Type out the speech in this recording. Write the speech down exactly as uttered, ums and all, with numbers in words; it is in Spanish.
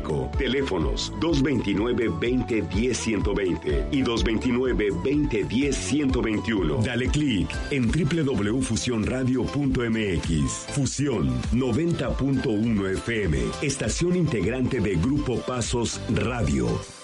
México. Teléfonos dos dos nueve, veinte, diez, ciento veinte y dos dos nueve, veinte, diez, ciento veintiuno. Dale clic en doble u doble u doble u punto fusión radio punto m x. Fusión noventa punto uno F M, estación integrante de Grupo Pasos Radio.